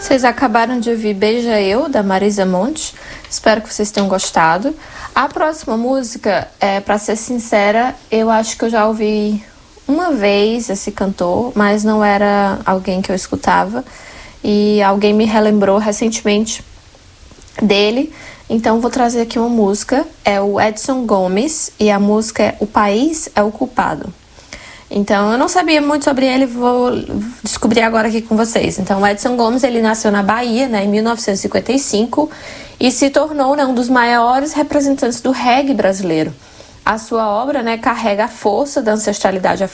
Vocês acabaram de ouvir Beija Eu, da Marisa Monte. Espero que vocês tenham gostado. A próxima música, pra ser sincera, eu acho que eu já ouvi uma vez esse cantor, mas não era alguém que eu escutava. E alguém me relembrou recentemente dele. Então vou trazer aqui uma música. É o Edson Gomes e a música é O País é o Culpado. Então, eu não sabia muito sobre ele, vou descobrir agora aqui com vocês. Então, o Edson Gomes, ele nasceu na Bahia, né, em 1955 e se tornou, né, um dos maiores representantes do reggae brasileiro. A sua obra, né, carrega a força da ancestralidade africana